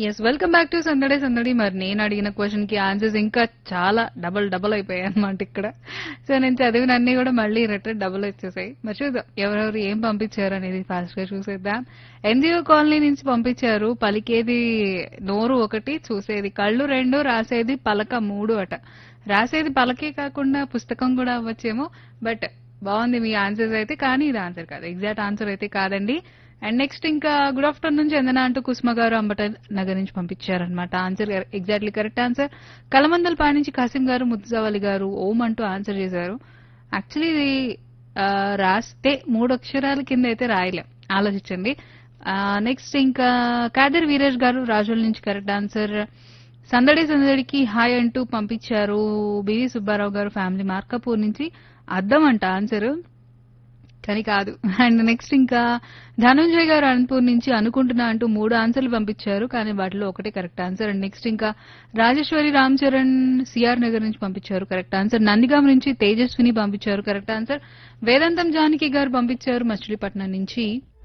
Yes. Welcome back to సందడే సందడి. మరి నేను అడిగిన క్వెషన్ కి ఆన్సర్స్ ఇంకా చాలా డబుల్ అయిపోయాయి అన్నమాట ఇక్కడ. సో నేను చదివినన్ని కూడా మళ్ళీ రిటర్న్ డబుల్ వచ్చేసాయి. మరి చూద్దాం ఎవరెవరు ఏం పంపించారు అనేది ఫాస్ట్ గా చూసేద్దాం. ఎన్జిఓ కాలనీ నుంచి పంపించారు. పలికేది నోరు ఒకటి, చూసేది కళ్ళు రెండు, రాసేది పలక మూడు అట. రాసేది పలకే కాకుండా పుస్తకం కూడా అవ్వచ్చేమో. బట్ బాగుంది మీ ఆన్సర్స్ అయితే, కానీ ఇది ఆన్సర్ కాదు, ఎగ్జాక్ట్ ఆన్సర్ అయితే కాదండి. అండ్ నెక్స్ట్ ఇంకా గుడ్ ఆఫ్టర్నూన్ చందన అంటూ కుసుమ గారు అంబట నగర్ నుంచి పంపించారనమాట. Answer exactly correct answer. Kalamandalapadu నుంచి కాసిం గారు, ముద్దుజావలి గారు ఓం అంటూ ఆన్సర్ చేశారు. యాక్చువల్లీ ఇది రాస్తే 3 అక్షరాల కింద అయితే రాయలేం, ఆలోచించండి. నెక్స్ట్ ఇంకా కాదర్ వీరేష్ గారు రాజోల్ నుంచి కరెక్ట్ ఆన్సర్. సందడి సందడికి హాయ్ అంటూ పంపించారు బివి సుబ్బారావు గారు ఫ్యామిలీ మార్కాపూర్ నుంచి. అద్దం అంట ఆన్సర్, కానీ కాదు. అండ్ నెక్స్ట్ ఇంకా ధనుంజయ్ గారు అనంతపూర్ నుంచి అనుకుంటున్నా అంటూ 3 ఆన్సర్లు పంపించారు, కానీ వాటిలో ఒకటే కరెక్ట్ ఆన్సర్. అండ్ నెక్స్ట్ ఇంకా రాజేశ్వరి రామ్ చరణ్ సిఆర్ నగర్ నుంచి పంపించారు కరెక్ట్ ఆన్సర్. నందిగాం నుంచి తేజస్విని పంపించారు కరెక్ట్ ఆన్సర్. వేదాంతం జానకి గారు పంపించారు మచిలీపట్నం నుంచి.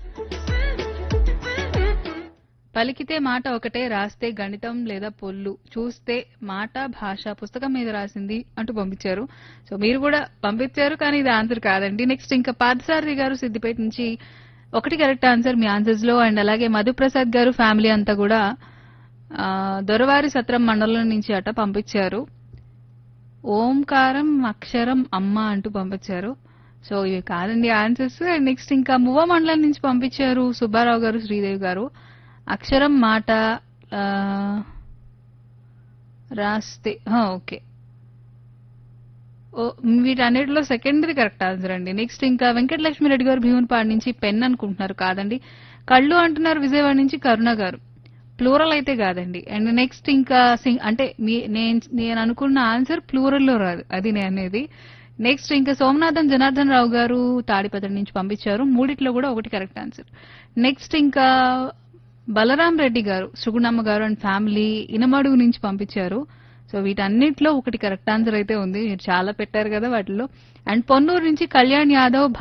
పలికితే మాట ఒకటే, రాస్తే గణితం లేదా పొల్లు, చూస్తే మాట భాష, పుస్తకం మీద రాసింది అంటూ పంపించారు. సో మీరు కూడా పంపించారు, కానీ ఇది ఆన్సర్ కాదండి. నెక్స్ట్ ఇంకా పార్థసారథి గారు సిద్దిపేట నుంచి ఒకటి కరెక్ట్ ఆన్సర్ మీ ఆన్సర్స్ లో. అండ్ అలాగే మధుప్రసాద్ గారు ఫ్యామిలీ అంతా కూడా దొరవారి సత్రం మండలం నుంచి అట పంపించారు. ఓంకారం అక్షరం అమ్మ అంటూ పంపించారు. సో ఇవి కాదండి ఆన్సర్స్. అండ్ నెక్స్ట్ ఇంకా మువ్వ మండలం నుంచి పంపించారు సుబ్బారావు గారు, శ్రీదేవి గారు. అక్షరం మాట రాస్తే ఓకే, వీటన్నిటిలో సెకండరీ కరెక్ట్ ఆన్సర్ అండి. నెక్స్ట్ ఇంకా వెంకటలక్ష్మి రెడ్డి గారు భీమునిపాడు నుంచి పెన్ అనుకుంటున్నారు, కాదండి. కళ్ళు అంటున్నారు విజయవాడ నుంచి కరుణ గారు, ప్లూరల్ అయితే కాదండి. అండ్ నెక్స్ట్ ఇంకా అంటే నేను అనుకున్న ఆన్సర్ ప్లూరల్ లో రాదు, అది నేను అనేది. నెక్స్ట్ ఇంకా సోమనాథన్ జనార్దన్ రావు గారు తాడిపత్రి నుంచి పంపించారు. మూడిట్లో కూడా ఒకటి కరెక్ట్ ఆన్సర్. నెక్స్ట్ ఇంకా బలరాం రెడ్డి గారు, సుగుణమ్మ గారు అండ్ ఫ్యామిలీ ఇనమడుగు నుంచి పంపించారు. సో వీటన్నిటిలో ఒకటి కరెక్ట్ ఆన్సర్ అయితే ఉంది, మీరు చాలా పెట్టారు కదా వాటిలో. అండ్ పొన్నూరు నుంచి కళ్యాణ్ యాదవ్